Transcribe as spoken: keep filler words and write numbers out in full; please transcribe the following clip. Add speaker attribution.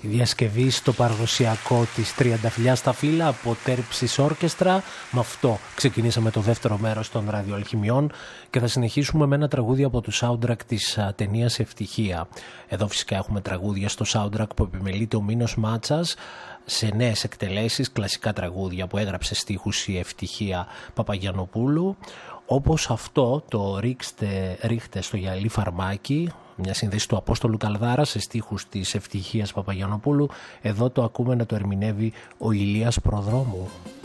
Speaker 1: Η διασκευή στο παραδοσιακό της Τριανταφυλλιάς στα φύλλα από Τέρψης Όρκεστρα. Με αυτό ξεκινήσαμε το δεύτερο μέρος των ραδιοαλχημιών και θα συνεχίσουμε με ένα τραγούδι από το soundtrack της ταινίας Ευτυχία. Εδώ φυσικά έχουμε τραγούδια στο soundtrack που επιμελείται ο Μίνος Μάτσας σε νέες εκτελέσεις, κλασικά τραγούδια που έγραψε στίχους η Ευτυχία Παπαγιαννοπούλου, όπως αυτό το «Ρίξτε, ρίχτε στο γυαλί φαρμάκι», μια σύνδεση του Απόστολου Καλδάρα σε στίχους της Ευτυχίας Παπαγιαννοπούλου. Εδώ το ακούμε να το ερμηνεύει ο Ηλίας Προδρόμου.